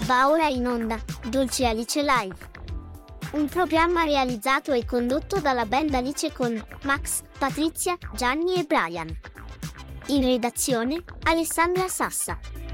Va ora in onda, Dolce Alice Live. Un programma realizzato e condotto dalla band Alice con Max, Patrizia, Gianni e Brian. In redazione, Alessandra Sassa.